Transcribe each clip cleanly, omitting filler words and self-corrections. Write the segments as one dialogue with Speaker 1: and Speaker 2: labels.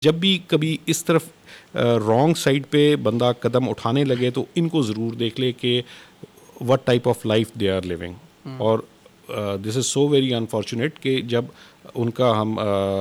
Speaker 1: जब भी कभी इस तरफ रॉन्ग साइड पे बंदा कदम उठाने लगे तो इनको ज़रूर देख ले कि what type of life they are living. और this is so very unfortunate कि जब उनका हम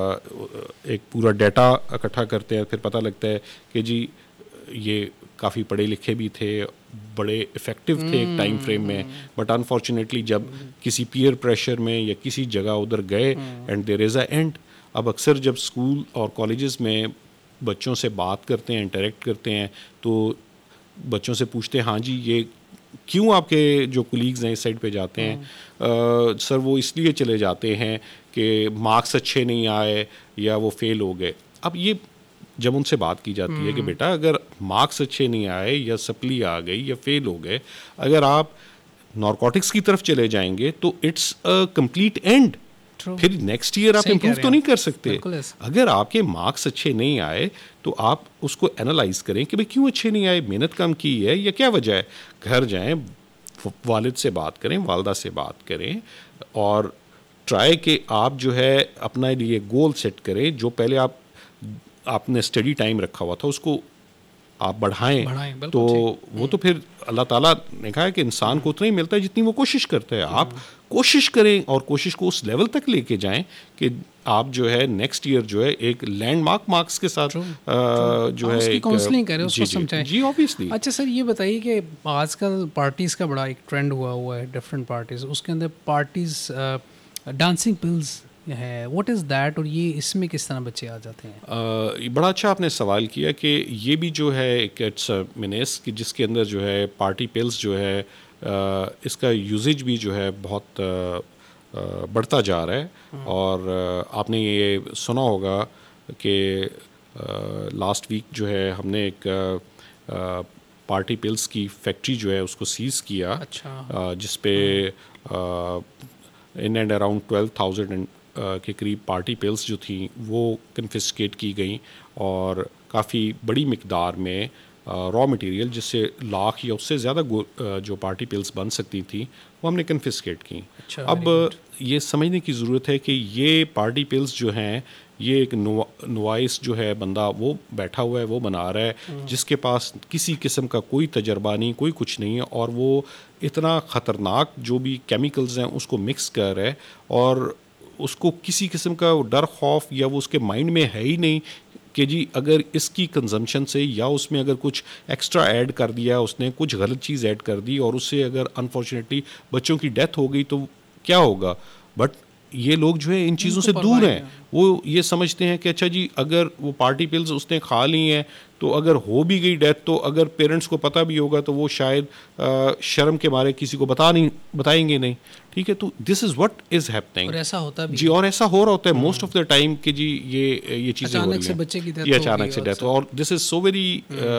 Speaker 1: एक पूरा डाटा इकट्ठा करते हैं, फिर पता लगता है कि जी ये काफ़ी पढ़े लिखे भी थे, बड़े इफ़ेक्टिव थे एक टाइम फ्रेम में, बट अनफॉर्चुनेटली जब किसी पीयर प्रेशर में या किसी जगह उधर गए and there is a and. अब अक्सर जब स्कूल और कॉलेजेस में बच्चों से बात करते हैं, इंटरेक्ट करते हैं, तो बच्चों से पूछते हैं हाँ जी ये क्यों आपके जो कुलीग्स हैं इस साइड पे जाते हैं, सर वो इसलिए चले जाते हैं कि मार्क्स अच्छे नहीं आए या वो फेल हो गए। अब ये जब उनसे बात की जाती है कि बेटा अगर मार्क्स अच्छे नहीं आए या सप्ली आ गई या फेल हो गए, अगर आप नारकोटिक्स की तरफ चले जाएंगे तो इट्स अ कंप्लीट एंड। फिर नेक्स्ट ईयर आप इम्प्रूव तो नहीं कर सकते। अगर आपके मार्क्स अच्छे नहीं आए तो आप उसको एनालाइज करें कि भाई क्यों अच्छे नहीं आए, मेहनत कम की है या क्या वजह है। घर जाएं, वालिद से बात करें, वालदा से बात करें और ट्राई कि आप जो है अपना लिए गोल सेट करें। जो पहले आपने स्टडी टाइम रखा हुआ था उसको आप बढ़ाएं तो वो तो फिर अल्लाह ताला ने कहा है कि इंसान को उतना ही मिलता है जितनी वो कोशिश करता है। आप कोशिश करें और कोशिश को उस लेवल तक लेके जाएं कि आप जो है नेक्स्ट ईयर जो है एक लैंडमार्क मार्क्स के साथ जो है
Speaker 2: काउंसलिंग करें, उसको समझाएं।
Speaker 1: जी ऑब्वियसली।
Speaker 2: अच्छा सर ये बताइए कि आजकल पार्टीज़ का बड़ा एक ट्रेंड हुआ है, डिफरेंट पार्टीज़, उसके अंदर पार्टीज़ डांसिंग पिल्स है, व्हाट इज़ दैट, और ये इसमें किस तरह बच्चे आ जाते हैं?
Speaker 1: बड़ा अच्छा आपने सवाल किया कि ये भी जो है एक इट्स मिनेस कि जिसके अंदर जो है पार्टी पिल्स जो है इसका यूजेज भी जो है बहुत बढ़ता जा रहा है। और आपने ये सुना होगा कि लास्ट वीक जो है हमने एक पार्टी पिल्स की फैक्ट्री जो है उसको सीज़ किया।
Speaker 2: अच्छा।
Speaker 1: जिस पे इन एंड अराउंड 12,000 के करीब पार्टी पिल्स जो थी वो कन्फिस्केट की गई और काफ़ी बड़ी मिकदार में रॉ मटेरियल जिससे लाख या उससे ज़्यादा जो पार्टी पिल्स बन सकती थी वो हमने कन्फिस्केट की।
Speaker 2: अच्छा,
Speaker 1: अब ये समझने की ज़रूरत है कि ये पार्टी पिल्स जो हैं ये एक नुवाइस जो है बंदा वो बैठा हुआ है, वो बना रहा है, जिसके पास किसी किस्म का कोई तजर्बा नहीं, कोई कुछ नहीं है, और वो इतना ख़तरनाक जो भी केमिकल्स हैं उसको मिक्स कर रहा है और उसको किसी किस्म का डर खौफ या वो उसके माइंड में है ही नहीं कि जी अगर इसकी कंजम्पशन से या उसमें अगर कुछ एक्स्ट्रा ऐड कर दिया, उसने कुछ गलत चीज़ ऐड कर दी और उससे अगर अनफॉर्चुनेटली बच्चों की डेथ हो गई तो क्या होगा। बट ये लोग जो है इन चीज़ों से दूर हैं। वो ये समझते हैं कि अच्छा जी अगर वो पार्टी पिल्स उसने खा ली हैं तो अगर हो भी गई डेथ तो अगर पेरेंट्स को पता भी होगा तो वो शायद शर्म के मारे किसी को बताएंगे नहीं। ठीक है, तो this is what is happening.
Speaker 2: और ऐसा होता भी
Speaker 1: जी, और ऐसा हो रहा होता है मोस्ट ऑफ द टाइम कि जी ये चीज़ें हो रही हैं,
Speaker 2: बच्चे की
Speaker 1: ये अचानक से डेथ हो। और this is so very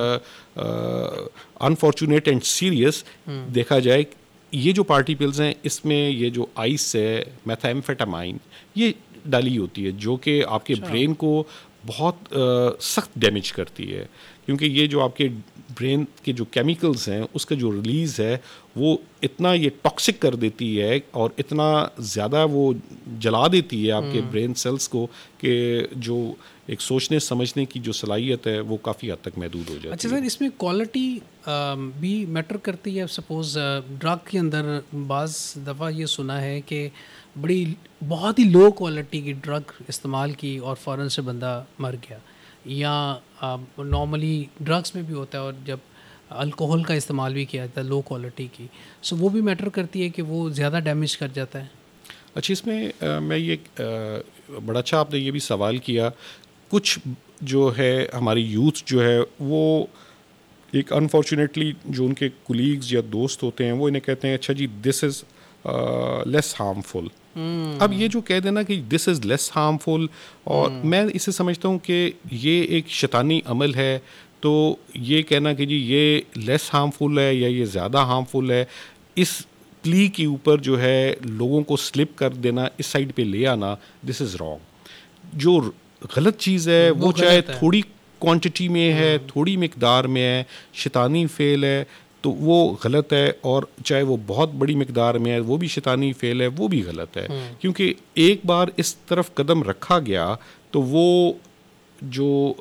Speaker 1: unfortunate and serious. देखा जाए ये जो पार्टी पिल्स हैं इसमें ये जो आइस है, मेथाम्फेटामाइन, ये डाली होती है जो कि आपके ब्रेन को बहुत सख्त डैमेज करती है, क्योंकि ये जो आपके ब्रेन के जो केमिकल्स हैं उसका जो रिलीज़ है वो इतना ये टॉक्सिक कर देती है और इतना ज़्यादा वो जला देती है आपके ब्रेन सेल्स को कि जो एक सोचने समझने की जो सलाहियत है वो काफ़ी हद तक महदूद हो जाती है।
Speaker 2: अच्छा सर, इसमें क्वालिटी भी मैटर करती है। सपोज़ ड्रग के अंदर बाज़ दफ़ा ये सुना है कि बहुत ही लो क्वालिटी की ड्रग इस्तेमाल की और फ़ौरन से बंदा मर गया, या नॉर्मली ड्रग्स में भी होता है और जब अल्कोहल का इस्तेमाल भी किया जाता है लो क्वालिटी की, सो वो भी मैटर करती है कि वो ज़्यादा डैमेज कर जाता है।
Speaker 1: अच्छा, इसमें मैं ये बड़ा अच्छा आपने ये भी सवाल किया। कुछ जो है हमारी यूथ जो है वो एक अनफॉर्चुनेटली जो उनके कुलीग्स या दोस्त होते हैं वो इन्हें कहते हैं अच्छा जी दिस इज़ लेस हार्मफुल। अब ये जो कह देना कि दिस इज़ लेस हार्मफुल, और मैं इसे समझता हूँ कि ये एक शैतानी अमल है। तो ये कहना कि जी ये लेस हार्मफुल है या ये ज़्यादा हार्मफुल है, इस प्ली के ऊपर जो है लोगों को स्लिप कर देना, इस साइड पे ले आना, दिस इज़ रॉन्ग। जो गलत चीज़ है वो चाहे थोड़ी क्वांटिटी में है, थोड़ी मिकदार में है, शैतानी फेल है तो वो गलत है, और चाहे वो बहुत बड़ी मिकदार में है वो भी शैतानी फेल है, वो भी गलत है। क्योंकि एक बार इस तरफ कदम रखा गया तो वो जो